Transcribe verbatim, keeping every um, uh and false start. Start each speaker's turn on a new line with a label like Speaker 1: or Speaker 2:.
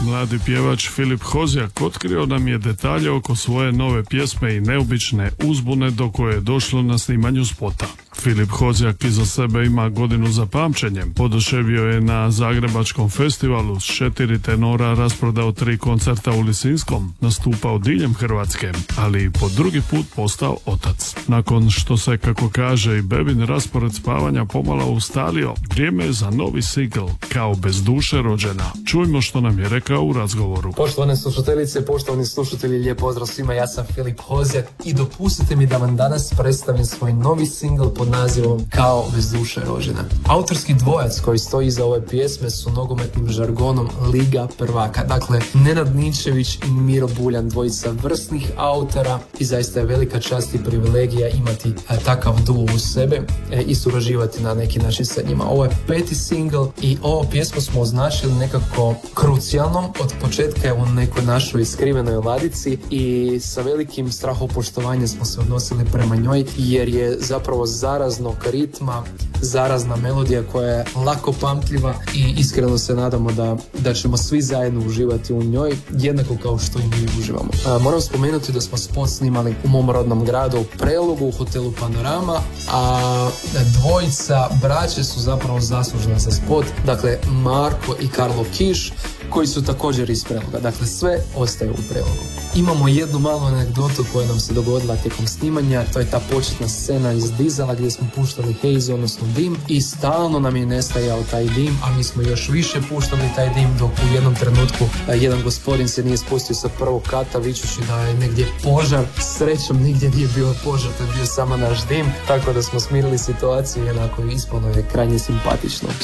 Speaker 1: mladi pjevač Filip Hozjak otkrio nam je detalje oko svoje nove pjesme i neobične uzbune do koje je došlo na snimanju spota. Filip Hozjak iza sebe ima godinu za pamćenjem. Poduševio je na Zagrebačkom festivalu s četiri tenora, rasprodao tri koncerta u Lisinskom, nastupao diljem Hrvatske, ali po drugi put postao otac. Nakon što se, kako kaže, i bebin raspored spavanja pomalo ustalio, vrijeme je za novi singl, Kao bez duše rođena. Čujmo što nam je rekao u razgovoru.
Speaker 2: Poštovane slušateljice, poštovani slušatelji, lijep pozdrav svima, ja sam Filip Hozjak i dopustite mi da vam danas predstavim svoj novi singl pod nazivom Kao bez duše rođena. Autorski dvojac koji stoji iza ove pjesme su nogometnim žargonom Liga prvaka. Dakle, Nenad Ninčević i Miro Buljan, dvojica vrsnih autora, i zaista je velika čast i privilegija imati a, takav duo uz sebe e, i surađivati na neki način sa njima. Ovo je peti singl i ovu pjesmu smo označili nekako krucijalnom. Od početka je u nekoj našoj skrivenoj ladici i sa velikim strahopoštovanjem smo se odnosili prema njoj, jer je zapravo zaraznog ritma, zarazna melodija koja je lako pamtljiva i iskreno se nadamo da, da ćemo svi zajedno uživati u njoj, jednako kao što i mi uživamo. A, moram spomenuti da smo spot snimali u mom rodnom gradu, u Prelogu, u hotelu Panorama, a dvojica braće su zapravo zaslužna za spot, dakle Marko i Karlo Kiš, koji su također iz Preloga. Dakle, sve ostaje u Prelogu. Imamo jednu malu anegdotu koja nam se dogodila tijekom snimanja, to je ta početna scena iz dizela gdje smo puštali haze, odnosno dim, i stalno nam je nestajao taj dim, a mi smo još više puštali taj dim, dok u jednom trenutku jedan gospodin se nije spustio sa prvog kata vičući da je negdje požar. Srećom nigdje nije bio požar, to je bio samo naš dim, tako da smo smirili situaciju i jednako ispalo je krajnje simpatično.